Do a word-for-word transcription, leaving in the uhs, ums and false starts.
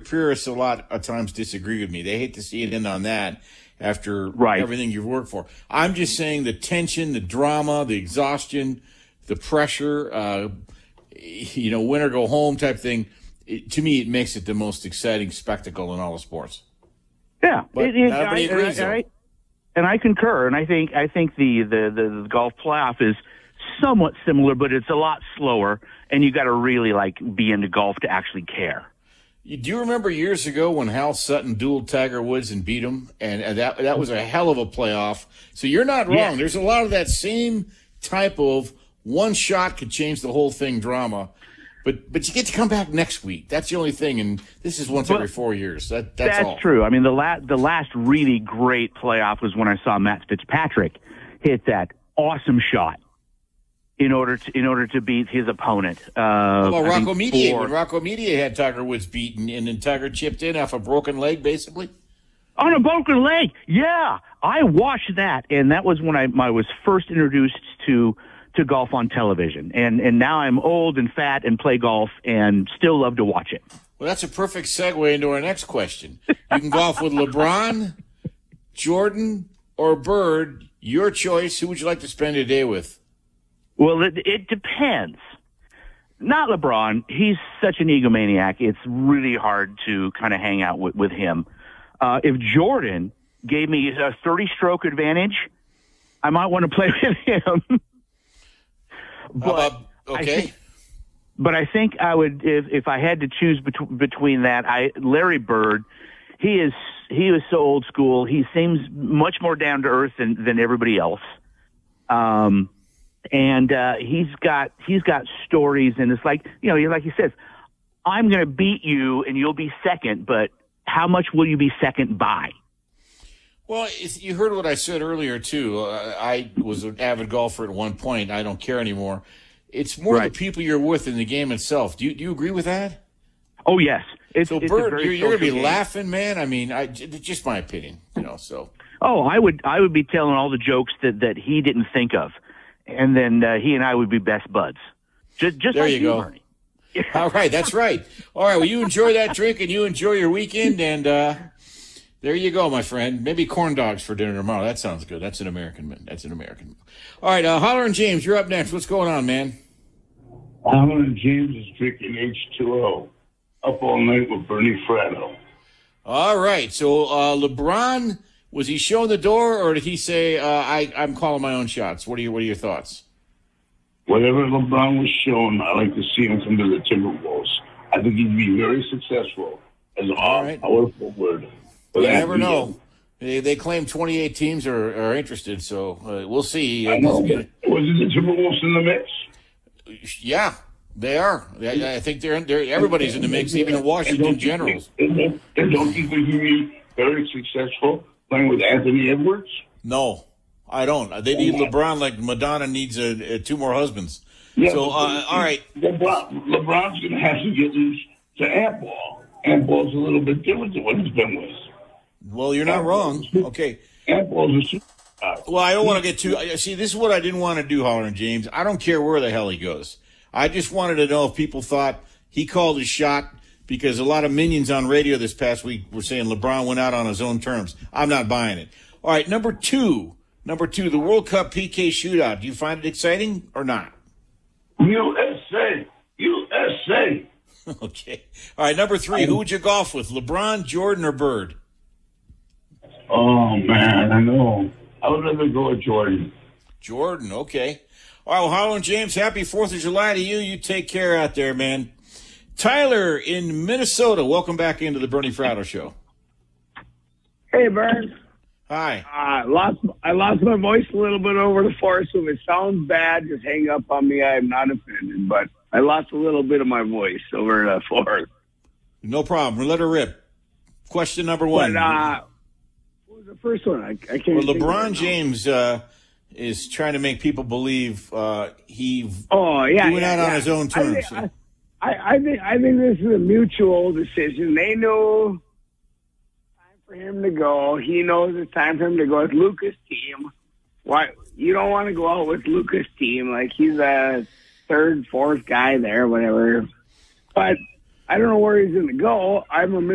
purists a lot of times disagree with me. They hate to see it end on that after right. everything you've worked for. I'm just saying the tension, the drama, the exhaustion, the pressure, uh, you know, win or go home type thing. It, to me, it makes it the most exciting spectacle in all of sports. Yeah, but it, it, not everybody I, agrees. I, I, and I concur. And I think I think the, the, the, the golf playoff is somewhat similar, but it's a lot slower. And you got to really like be into golf to actually care. Do you remember years ago when Hal Sutton dueled Tiger Woods and beat him? And, and that that was a hell of a playoff. So you're not wrong. Yeah. There's a lot of that same type of one shot could change the whole thing drama. But but you get to come back next week. That's the only thing. And this is once well, every four years. That That's, that's all. true. I mean, the, la- the last really great playoff was when I saw Matt Fitzpatrick hit that awesome shot in order to in order to beat his opponent. Uh, well, Rocco Mediate, four... when Rocco Mediate had Tiger Woods beaten, and then Tiger chipped in off a broken leg, basically. On a broken leg, yeah. I watched that, and that was when I, I was first introduced to to golf on television. And and now I'm old and fat and play golf and still love to watch it. Well, that's a perfect segue into our next question. You can golf with LeBron, Jordan, or Bird. Your choice. Who would you like to spend a day with? Well, it, it depends. Not LeBron. He's such an egomaniac. It's really hard to kind of hang out with, with him. Uh, if Jordan gave me a thirty-stroke advantage, I might want to play with him. but uh, okay. I think, but I think I would, if, if I had to choose bet- between that, I Larry Bird. He is he is so old school. He seems much more down to earth than than everybody else. Um. And uh, he's got he's got stories, and it's like, you know, like he says, I'm going to beat you, and you'll be second, but how much will you be second by? Well, you heard what I said earlier, too. Uh, I was an avid golfer at one point. I don't care anymore. It's more right. the people you're with in the game itself. Do you, do you agree with that? Oh, yes. It's, so, it's Bird, a very you're, you're going to be game. laughing, man. I mean, I, just my opinion, you know, so. Oh, I would I would be telling all the jokes that, that he didn't think of. And then uh, he and I would be best buds. Just, just there like you go. Bernie. All right, that's right. All right, well, you enjoy that drink and you enjoy your weekend, and uh, there you go, my friend. Maybe corn dogs for dinner tomorrow. That sounds good. That's an American. That's an American. All right, uh, Holler and James, you're up next. What's going on, man? Holler and James is drinking H two O. Up all night with Bernie Fratto. All right, so uh, LeBron. Was he showing the door, or did he say, uh, I, I'm calling my own shots? What are, your, what are your thoughts? Whatever LeBron was showing, I like to see him come to the Timberwolves. I think he'd be very successful as an all-power forward. You never know. They, they claim twenty-eight teams are, are interested, so uh, we'll see. I know, but was it the Timberwolves in the mix? Yeah, they are. I, I think they're, they're everybody's in the mix, even the Washington Generals. And don't, and don't you think he'd be very successful playing with Anthony Edwards? No, I don't. They need LeBron like Madonna needs a, a two more husbands. Yeah, so, uh, all right. LeBron, LeBron's going to have to get loose to Ant Ball. Ant Ball's a little bit different than what he's been with. Well, you're not wrong. Okay. Ant Ball's a superstar. Well, I don't want to get too – see, this is what I didn't want to do, Holler and James. I don't care where the hell he goes. I just wanted to know if people thought he called his shot – because a lot of minions on radio this past week were saying LeBron went out on his own terms. I'm not buying it. All right, number two. Number two, the World Cup P K shootout. Do you find it exciting or not? U S A. U S A. Okay. All right, number three, who would you golf with, LeBron, Jordan, or Bird? Oh, man, I know. I would rather go with Jordan. Jordan, okay. All right, well, Harlan James, happy fourth of July to you. You take care out there, man. Tyler in Minnesota, welcome back into the Bernie Fratto Show. Hey, Bern. Hi. I uh, lost I lost my voice a little bit over the forest, so if it sounds bad, just hang up on me. I am not offended, but I lost a little bit of my voice over the forest. No problem. We'll let her rip. Question number one. But, uh, what was the first one? I, I can't. Well, LeBron James uh, is trying to make people believe uh, he oh yeah, he went yeah, out yeah. on his own terms. I, think, I, I think I think this is a mutual decision. They know time for him to go. He knows it's time for him to go. It's Luka's team. Why you don't want to go out with Luka's team? Like he's a third, fourth guy there, whatever. But I don't know where he's going to go. I'm a